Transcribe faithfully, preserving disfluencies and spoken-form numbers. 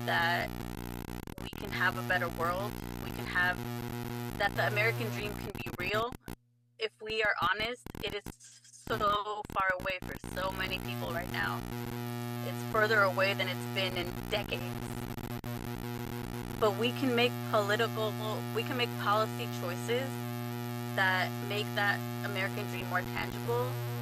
that we can have a better world. We can have that the American dream can be real. If we are honest, it is so far away for so many people right now. It's further away than it's been in decades. But we can make political, we can make policy choices that make that American dream more tangible